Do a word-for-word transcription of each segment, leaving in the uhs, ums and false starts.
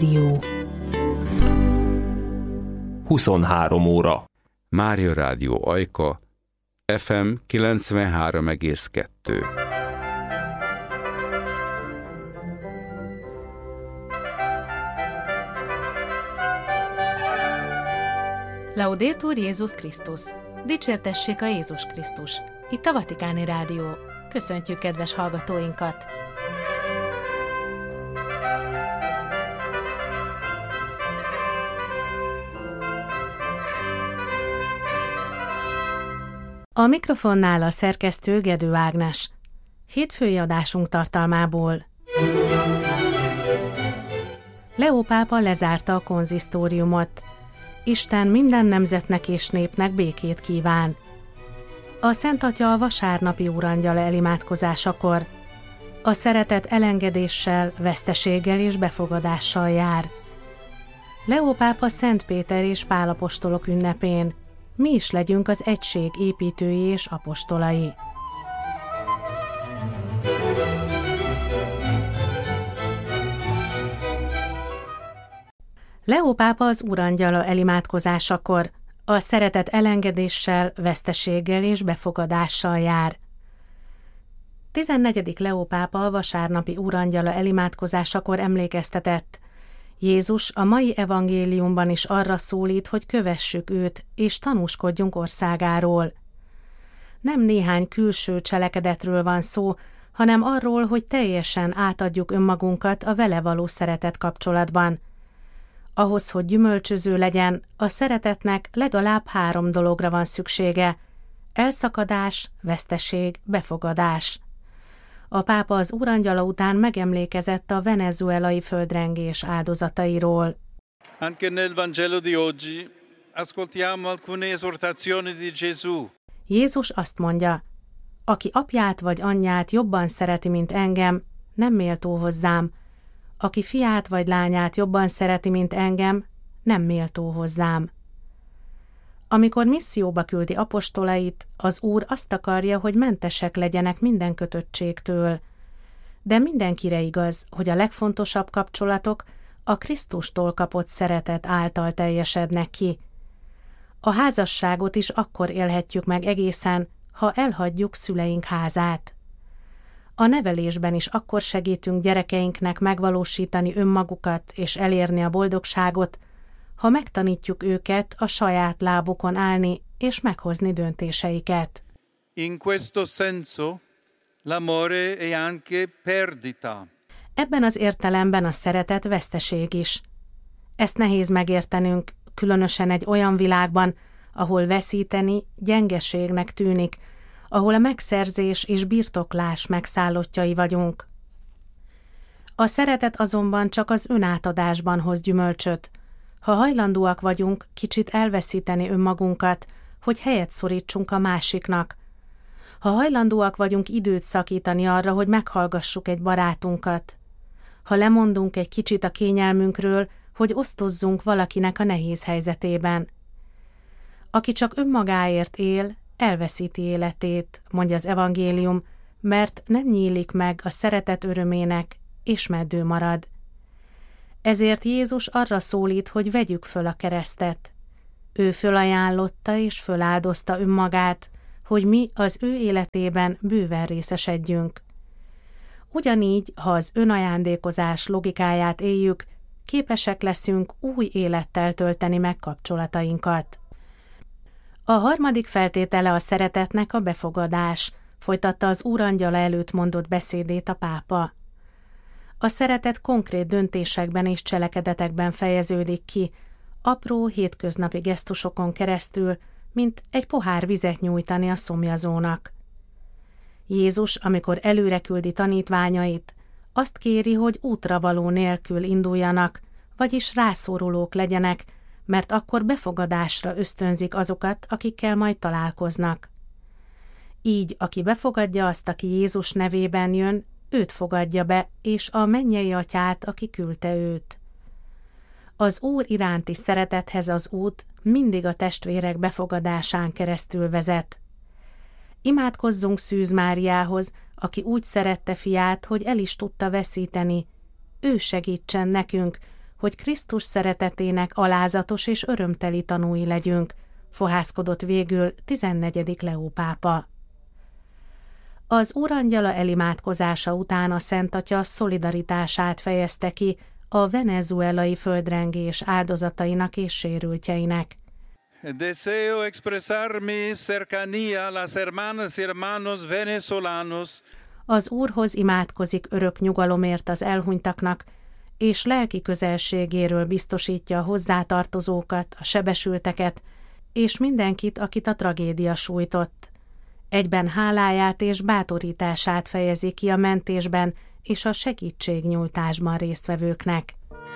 Rádió. huszonhárom óra. Mária Rádió Ajka, ef em kilencvenhárom egész kettő. Laudetur Jézus Krisztus! Dicsértessék a Jézus Krisztus! Itt a Vatikáni Rádió. Köszöntjük kedves hallgatóinkat! A mikrofonnál a szerkesztő Gedő Ágnes. Hétfői adásunk tartalmából. Leó pápa lezárta a konzisztóriumot. Isten minden nemzetnek és népnek békét kíván. A Szent Atya a vasárnapi úrangyala elimádkozásakor a szeretet elengedéssel, veszteséggel és befogadással jár. Leó pápa Szent Péter és Pál apostolok ünnepén mi is legyünk az egység építői és apostolai. Leó pápa az úrangyala elimádkozásakor a szeretet elengedéssel, veszteséggel és befogadással jár. tizennegyedik Leó pápa a vasárnapi úrangyala elimádkozásakor emlékeztetett: Jézus a mai evangéliumban is arra szólít, hogy kövessük őt, és tanúskodjunk országáról. Nem néhány külső cselekedetről van szó, hanem arról, hogy teljesen átadjuk önmagunkat a vele való szeretet kapcsolatban. Ahhoz, hogy gyümölcsöző legyen, a szeretetnek legalább három dologra van szüksége: elszakadás, veszteség, befogadás. A pápa az úrangyala után megemlékezett a venezuelai földrengés áldozatairól. Anche nel Vangelo di oggi ascoltiamo alcune esortazioni di Gesù. Jézus azt mondja: aki apját vagy anyját jobban szereti, mint engem, nem méltó hozzám. Aki fiát vagy lányát jobban szereti, mint engem, nem méltó hozzám. Amikor misszióba küldi apostolait, az Úr azt akarja, hogy mentesek legyenek minden kötöttségtől. De mindenkire igaz, hogy a legfontosabb kapcsolatok a Krisztustól kapott szeretet által teljesednek ki. A házasságot is akkor élhetjük meg egészen, ha elhagyjuk szüleink házát. A nevelésben is akkor segítünk gyerekeinknek megvalósítani önmagukat és elérni a boldogságot, ha megtanítjuk őket a saját lábukon állni és meghozni döntéseiket. In questo senso, l'amore è anche perdita. Ebben az értelemben a szeretet veszteség is. Ezt nehéz megértenünk, különösen egy olyan világban, ahol veszíteni gyengeségnek tűnik, ahol a megszerzés és birtoklás megszállottjai vagyunk. A szeretet azonban csak az önátadásban hoz gyümölcsöt. Ha hajlandóak vagyunk kicsit elveszíteni önmagunkat, hogy helyet szorítsunk a másiknak, ha hajlandóak vagyunk időt szakítani arra, hogy meghallgassuk egy barátunkat, ha lemondunk egy kicsit a kényelmünkről, hogy osztozzunk valakinek a nehéz helyzetében. Aki csak önmagáért él, elveszíti életét, mondja az evangélium, mert nem nyílik meg a szeretet örömének, és meddő marad. Ezért Jézus arra szólít, hogy vegyük föl a keresztet. Ő fölajánlotta és föláldozta önmagát, hogy mi az ő életében bőven részesedjünk. Ugyanígy, ha az önajándékozás logikáját éljük, képesek leszünk új élettel tölteni meg kapcsolatainkat. A harmadik feltétele a szeretetnek a befogadás, folytatta az úrangyala előtt mondott beszédét a pápa. A szeretet konkrét döntésekben és cselekedetekben fejeződik ki, apró hétköznapi gesztusokon keresztül, mint egy pohár vizet nyújtani a szomjazónak. Jézus, amikor előre küldi tanítványait, azt kéri, hogy útravaló nélkül induljanak, vagyis rászorulók legyenek, mert akkor befogadásra ösztönzik azokat, akikkel majd találkoznak. Így, aki befogadja azt, aki Jézus nevében jön, őt fogadja be, és a mennyei atyát, aki küldte őt. Az Úr iránti szeretethez az út mindig a testvérek befogadásán keresztül vezet. Imádkozzunk Szűz Máriához, aki úgy szerette fiát, hogy el is tudta veszíteni. Ő segítsen nekünk, hogy Krisztus szeretetének alázatos és örömteli tanúi legyünk, fohászkodott végül tizennegyedik Leó pápa. Az úrangyala elimádkozása után a Szent Atya szolidaritását fejezte ki a venezuelai földrengés áldozatainak és sérültjeinek. Deseo expresar mi cercanía a las hermanas y hermanos venezolanos. Az Úrhoz imádkozik örök nyugalomért az elhunytaknak, és lelki közelségéről biztosítja a hozzátartozókat, a sebesülteket, és mindenkit, akit a tragédia sújtott. Egyben háláját és bátorítását fejezi ki a mentésben és a segítségnyújtásban résztvevőknek.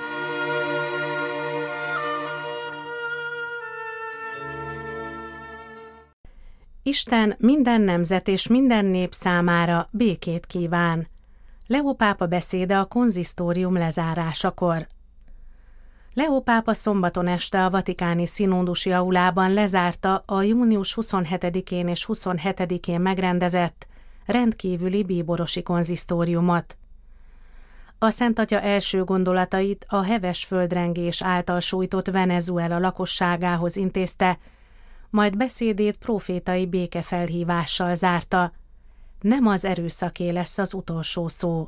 Isten minden nemzet és minden nép számára békét kíván. Leó pápa beszéde a konzisztórium lezárásakor. Leó pápa szombaton este a vatikáni színódusi aulában lezárta a június huszonhetedikén és huszonhetedikén megrendezett rendkívüli bíborosi konzisztóriumot. A Szent Atya első gondolatait a heves földrengés által sújtott Venezuela lakosságához intézte, majd beszédét profétai békefelhívással zárta. Nem az erőszaké lesz az utolsó szó.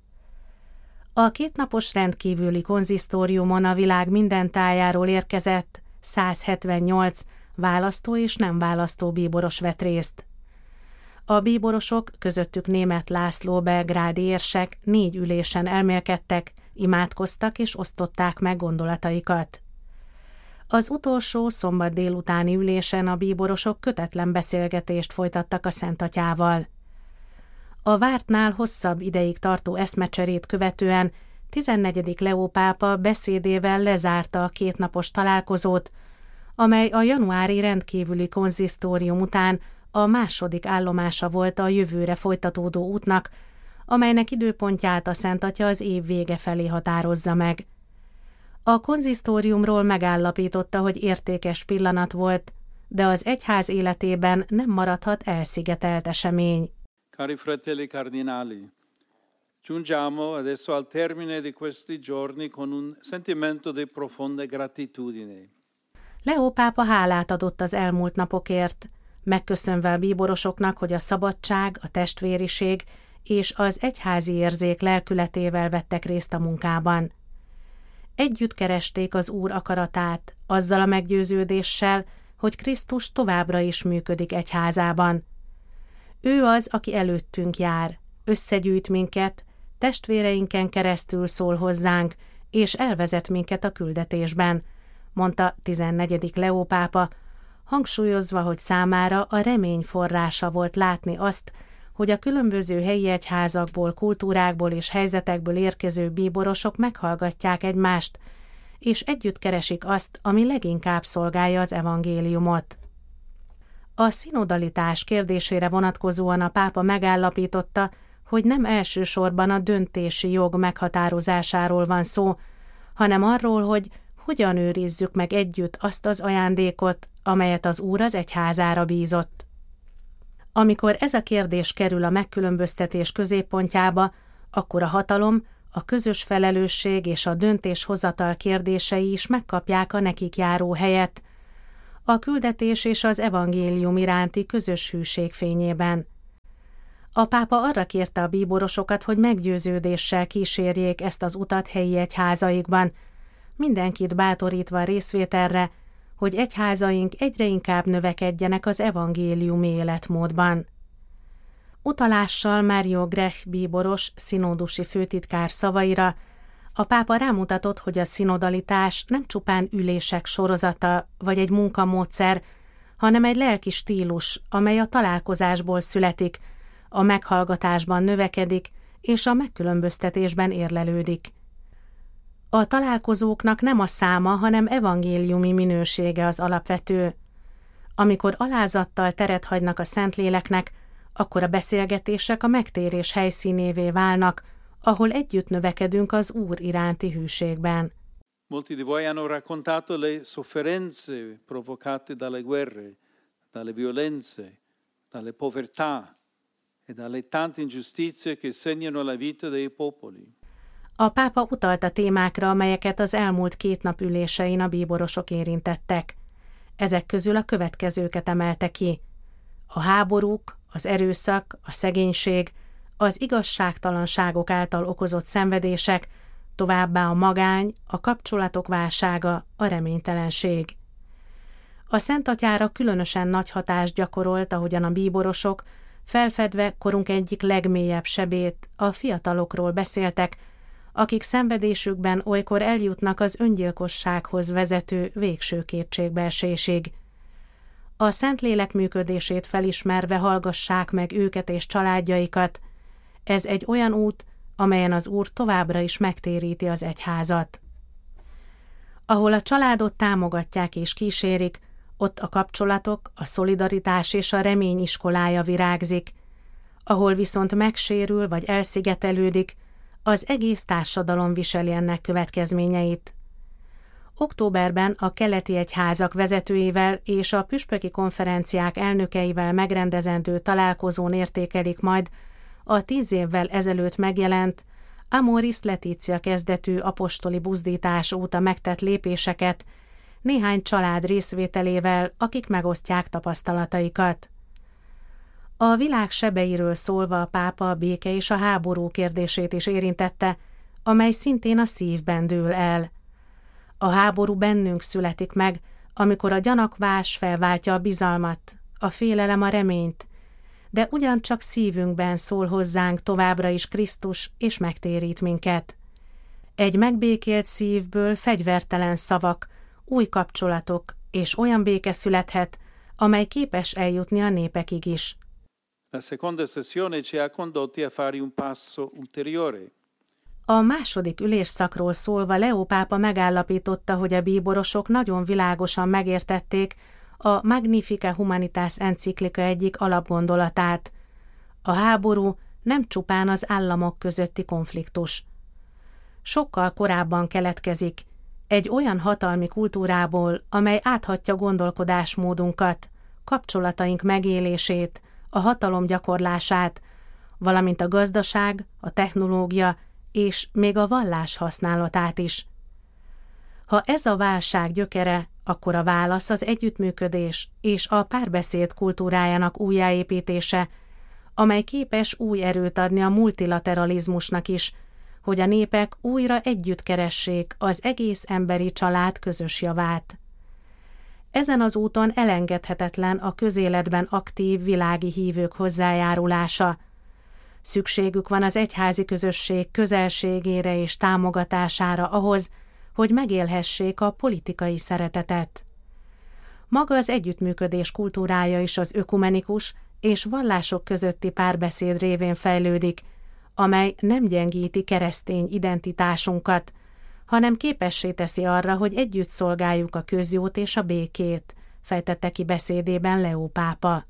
A kétnapos rendkívüli konzisztóriumon a világ minden tájáról érkezett százhetvennyolc választó és nem választó bíboros vett részt. A bíborosok, közöttük Németh László belgrádi érsek négy ülésen elmélkedtek, imádkoztak és osztották meg gondolataikat. Az utolsó szombat délutáni ülésen a bíborosok kötetlen beszélgetést folytattak a Szent Atyával. A vártnál hosszabb ideig tartó eszmecserét követően tizennegyedik Leó pápa beszédével lezárta a kétnapos találkozót, amely a januári rendkívüli konzisztórium után a második állomása volt a jövőre folytatódó útnak, amelynek időpontját a Szent Atya az év vége felé határozza meg. A konzisztóriumról megállapította, hogy értékes pillanat volt, de az egyház életében nem maradhat elszigetelt esemény. Cari fratelli cardinali, giungiamo adesso al termine di questi giorni con un sentimento di profonda gratitudine. Leó pápa hálát adott az elmúlt napokért, megköszönve a bíborosoknak, hogy a szabadság, a testvériség és az egyházi érzék lelkületével vettek részt a munkában. Együtt keresték az Úr akaratát, azzal a meggyőződéssel, hogy Krisztus továbbra is működik egyházában. Ő az, aki előttünk jár, összegyűjt minket, testvéreinken keresztül szól hozzánk, és elvezet minket a küldetésben, mondta tizennegyedik Leó pápa, hangsúlyozva, hogy számára a remény forrása volt látni azt, hogy a különböző helyi egyházakból, kultúrákból és helyzetekből érkező bíborosok meghallgatják egymást, és együtt keresik azt, ami leginkább szolgálja az evangéliumot. A szinodalitás kérdésére vonatkozóan a pápa megállapította, hogy nem elsősorban a döntési jog meghatározásáról van szó, hanem arról, hogy hogyan őrizzük meg együtt azt az ajándékot, amelyet az Úr az egyházára bízott. Amikor ez a kérdés kerül a megkülönböztetés középpontjába, akkor a hatalom, a közös felelősség és a döntéshozatal kérdései is megkapják a nekik járó helyet, a küldetés és az evangélium iránti közös hűség fényében. A pápa arra kérte a bíborosokat, hogy meggyőződéssel kísérjék ezt az utat helyi egyházaikban, mindenkit bátorítva a részvételre, hogy egyházaink egyre inkább növekedjenek az evangéliumi életmódban. Utalással Mário Grech bíboros, szinódusi főtitkár szavaira a pápa rámutatott, hogy a szinodalitás nem csupán ülések sorozata vagy egy munkamódszer, hanem egy lelki stílus, amely a találkozásból születik, a meghallgatásban növekedik és a megkülönböztetésben érlelődik. A találkozóknak nem a száma, hanem evangéliumi minősége az alapvető. Amikor alázattal teret hagynak a Szentléleknek, akkor a beszélgetések a megtérés helyszínévé válnak, ahol együtt növekedünk az Úr iránti hűségben. Molti di voi hanno raccontato le sofferenze provocate dalle guerre, dalle violenze, dalle povertà e dalle tante ingiustizie che segnano la vita dei popoli. A pápa utalt a témákra, amelyeket az elmúlt két nap ülésein a bíborosok érintettek. Ezek közül a következőket emelte ki: a háborúk, az erőszak, a szegénység, az igazságtalanságok által okozott szenvedések, továbbá a magány, a kapcsolatok válsága, a reménytelenség. A Szentatyára különösen nagy hatást gyakorolt, ahogyan a bíborosok, felfedve korunk egyik legmélyebb sebét, a fiatalokról beszéltek, akik szenvedésükben olykor eljutnak az öngyilkossághoz vezető végső kétségbeesésig. A Szentlélek működését felismerve hallgassák meg őket és családjaikat. Ez egy olyan út, amelyen az Úr továbbra is megtéríti az egyházat. Ahol a családot támogatják és kísérik, ott a kapcsolatok, a szolidaritás és a remény iskolája virágzik. Ahol viszont megsérül vagy elszigetelődik, az egész társadalom viseli ennek következményeit. Októberben a keleti egyházak vezetőivel és a püspöki konferenciák elnökeivel megrendezendő találkozón értékelik majd a tíz évvel ezelőtt megjelent Amoris Laetitia kezdetű apostoli buzdítás óta megtett lépéseket, néhány család részvételével, akik megosztják tapasztalataikat. A világ sebeiről szólva a pápa a béke és a háború kérdését is érintette, amely szintén a szívben dől el. A háború bennünk születik meg, amikor a gyanakvás felváltja a bizalmat, a félelem a reményt, de ugyancsak szívünkben szól hozzánk továbbra is Krisztus, és megtérít minket. Egy megbékélt szívből fegyvertelen szavak, új kapcsolatok és olyan béke születhet, amely képes eljutni a népekig is. La seconda sessione ci ha condotti a fare un passo ulteriore. A második ülésszakról szólva Leó pápa megállapította, hogy a bíborosok nagyon világosan megértették a Magnificat Humanitas enciklika egyik alapgondolatát. A háború nem csupán az államok közötti konfliktus. Sokkal korábban keletkezik, egy olyan hatalmi kultúrából, amely áthatja gondolkodásmódunkat, kapcsolataink megélését, a hatalom gyakorlását, valamint a gazdaság, a technológia és még a vallás használatát is. Ha ez a válság gyökere, akkor a válasz az együttműködés és a párbeszéd kultúrájának újjáépítése, amely képes új erőt adni a multilateralizmusnak is, hogy a népek újra együtt keressék az egész emberi család közös javát. Ezen az úton elengedhetetlen a közéletben aktív világi hívők hozzájárulása. Szükségük van az egyházi közösség közelségére és támogatására ahhoz, hogy megélhessék a politikai szeretetet. Maga az együttműködés kultúrája is az ökumenikus és vallások közötti párbeszéd révén fejlődik, amely nem gyengíti keresztény identitásunkat, hanem képessé teszi arra, hogy együtt szolgáljuk a közjót és a békét, fejtette ki beszédében Leó pápa.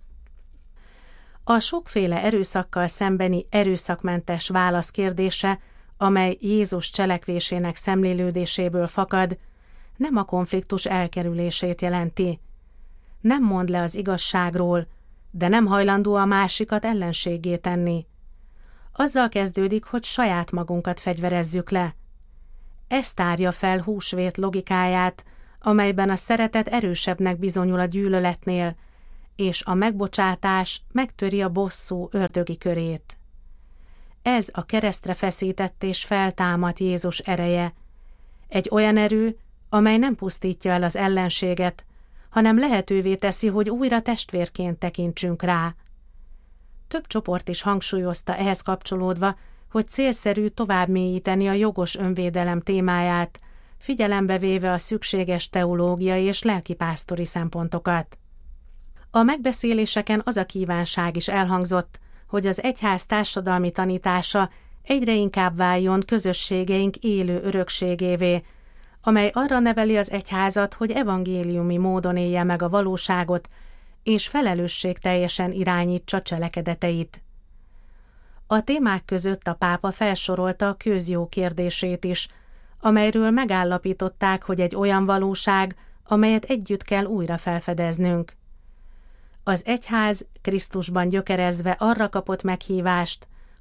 A sokféle erőszakkal szembeni erőszakmentes válasz kérdése, amely Jézus cselekvésének szemlélődéséből fakad, nem a konfliktus elkerülését jelenti. Nem mond le az igazságról, de nem hajlandó a másikat ellenséggé tenni. Azzal kezdődik, hogy saját magunkat fegyverezzük le. Ez tárja fel húsvét logikáját, amelyben a szeretet erősebbnek bizonyul a gyűlöletnél, és a megbocsátás megtöri a bosszú ördögi körét. Ez a keresztre feszített és feltámadt Jézus ereje. Egy olyan erő, amely nem pusztítja el az ellenséget, hanem lehetővé teszi, hogy újra testvérként tekintsünk rá. Több csoport is hangsúlyozta ehhez kapcsolódva, hogy célszerű tovább mélyíteni a jogos önvédelem témáját, figyelembe véve a szükséges teológiai és lelkipásztori szempontokat. A megbeszéléseken az a kívánság is elhangzott, hogy az egyház társadalmi tanítása egyre inkább váljon közösségeink élő örökségévé, amely arra neveli az egyházat, hogy evangéliumi módon élje meg a valóságot, és felelősségteljesen irányítsa cselekedeteit. A témák között a pápa felsorolta a közjó kérdését is, amelyről megállapították, hogy egy olyan valóság, amelyet együtt kell újra felfedeznünk. Az egyház Krisztusban gyökerezve arra kapott meghívást,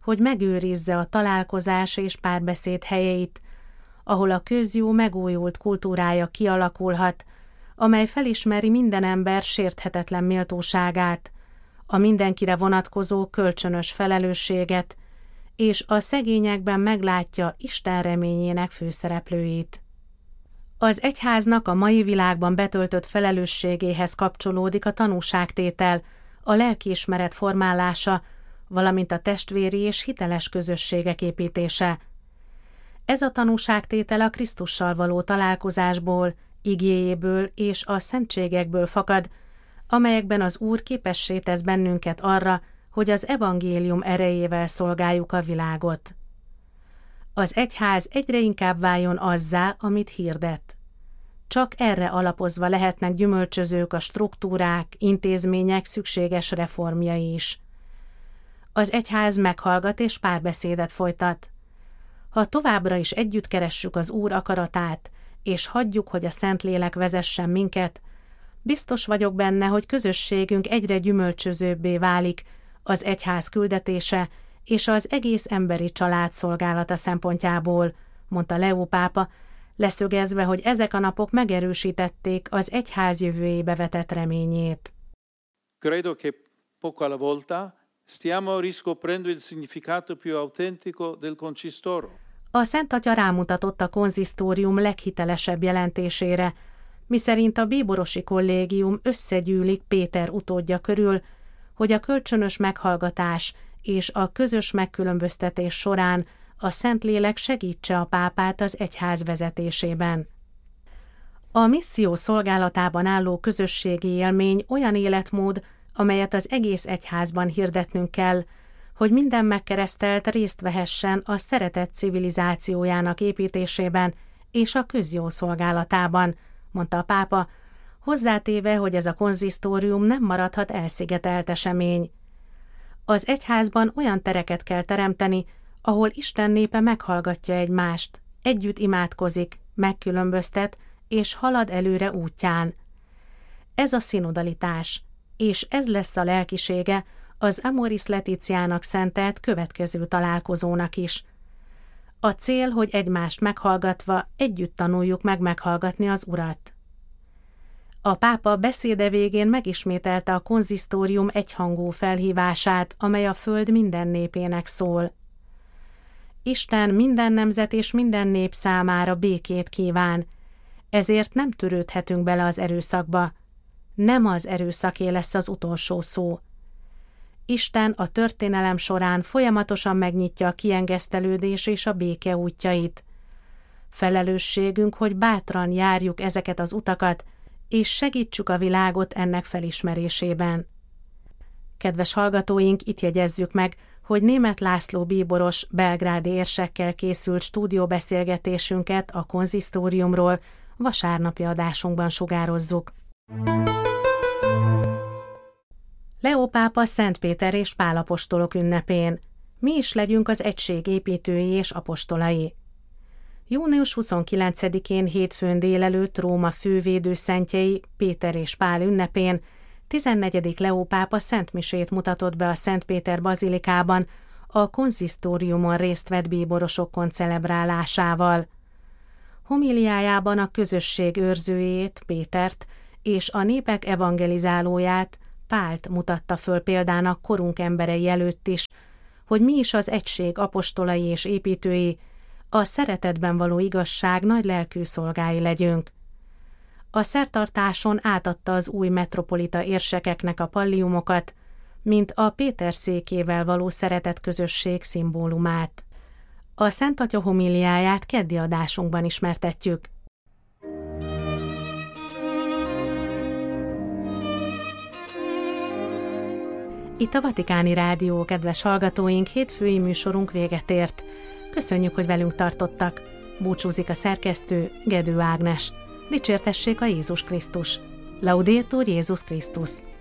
hogy megőrizze a találkozás és párbeszéd helyeit, ahol a közjó megújult kultúrája kialakulhat, amely felismeri minden ember sérthetetlen méltóságát, a mindenkire vonatkozó kölcsönös felelősséget, és a szegényekben meglátja Isten reményének főszereplőit. Az egyháznak a mai világban betöltött felelősségéhez kapcsolódik a tanúságtétel, a lelkiismeret formálása, valamint a testvéri és hiteles közösségek építése. Ez a tanúságtétel a Krisztussal való találkozásból, igéjéből és a szentségekből fakad, amelyekben az Úr képessé tesz bennünket arra, hogy az evangélium erejével szolgáljuk a világot. Az egyház egyre inkább váljon azzá, amit hirdet. Csak erre alapozva lehetnek gyümölcsözők a struktúrák, intézmények szükséges reformjai is. Az egyház meghallgat és párbeszédet folytat. Ha továbbra is együtt keressük az Úr akaratát, és hagyjuk, hogy a Szentlélek vezessen minket, biztos vagyok benne, hogy közösségünk egyre gyümölcsözőbbé válik az egyház küldetése és az egész emberi család szolgálata szempontjából, mondta Leó pápa, leszögezve, hogy ezek a napok megerősítették az egyház jövőjébe vetett reményét. Credo che poco alla volta stiamo riscoprendo il significato più autentico del concistoro. A Szent Atya rámutatott a konzisztórium leghitelesebb jelentésére, miszerint a bíborosi kollégium összegyűlik Péter utódja körül, hogy a kölcsönös meghallgatás és a közös megkülönböztetés során a Szentlélek segítse a pápát az egyház vezetésében. A misszió szolgálatában álló közösségi élmény olyan életmód, amelyet az egész egyházban hirdetnünk kell, hogy minden megkeresztelt részt vehessen a szeretet civilizációjának építésében és a közjó szolgálatában, mondta a pápa, hozzátéve, hogy ez a konzisztórium nem maradhat elszigetelt esemény. Az egyházban olyan tereket kell teremteni, ahol Isten népe meghallgatja egymást, együtt imádkozik, megkülönböztet és halad előre útján. Ez a szinodalitás, és ez lesz a lelkisége az Amoris Laetitiának szentelt következő találkozónak is. A cél, hogy egymást meghallgatva együtt tanuljuk meg meghallgatni az Urat. A pápa beszéde végén megismételte a konzisztórium egyhangú felhívását, amely a föld minden népének szól. Isten minden nemzet és minden nép számára békét kíván, ezért nem törődhetünk bele az erőszakba. Nem az erőszaké lesz az utolsó szó. Isten a történelem során folyamatosan megnyitja a kiengesztelődés és a béke útjait. Felelősségünk, hogy bátran járjuk ezeket az utakat, és segítsük a világot ennek felismerésében. Kedves hallgatóink, itt jegyezzük meg, hogy Németh László bíboros belgrádi érsekkel készült stúdióbeszélgetésünket a konzisztóriumról vasárnapi adásunkban sugározzuk. Leó pápa Szent Péter és Pál apostolok ünnepén. Mi is legyünk az egység építői és apostolai. június huszonkilencedikén hétfőn délelőtt Róma fővédőszentjei Péter és Pál ünnepén tizennegyedik Leó pápa szentmisét mutatott be a Szent Péter bazilikában a konzisztóriumon részt vett bíborosok koncelebrálásával. Homiliájában a közösség őrzőjét, Pétert, és a népek evangelizálóját, Pált mutatta föl példának korunk emberei előtt is, hogy mi is az egység apostolai és építői, a szeretetben való igazság nagy lelkű szolgái legyünk. A szertartáson átadta az új metropolita érsekeknek a palliumokat, mint a Péter székével való szeretetközösség szimbólumát. A Szent Atya homiliáját keddi adásunkban ismertetjük. Itt a Vatikáni Rádió, kedves hallgatóink, hétfői műsorunk véget ért. Köszönjük, hogy velünk tartottak. Búcsúzik a szerkesztő, Gedő Ágnes. Dicsértessék a Jézus Krisztus. Laudetur Jézus Krisztus.